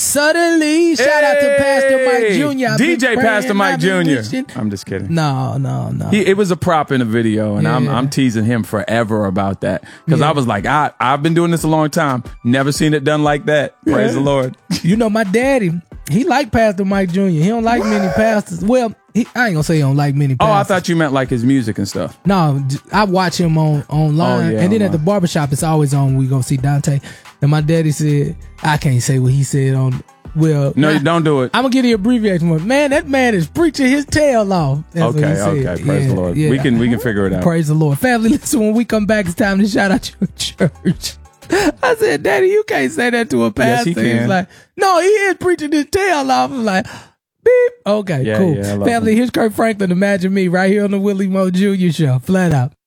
Suddenly, shout out to Pastor Mike Jr. DJ Pastor Mike Jr. I'm just kidding. No. It was a prop in the video, and I'm teasing him forever about that because I was like, I've been doing this a long time, never seen it done like that. Praise the Lord. You know, my daddy, he like Pastor Mike Jr. He don't like many pastors. Well, I ain't gonna say he don't like many pastors. Oh, I thought you meant like his music and stuff. No, I watch him online, and then at the barbershop, it's always on. We go see Dante, and my daddy said, I can't say what he said on. Well, no, don't do it. I'm gonna give you the abbreviation. Man, that man is preaching his tail off. That's Okay. Praise the Lord. We can figure it out. Praise the Lord. Family, listen, when we come back, it's time to shout out your church. I said, Daddy, you can't say that to a pastor. Yes, he can. He's like, no, he is preaching his tail off. I'm like, beep. Okay, cool. Yeah, Family, here's Kirk Franklin, Imagine Me, right here on the Willie Moore Jr. Show. Flat out.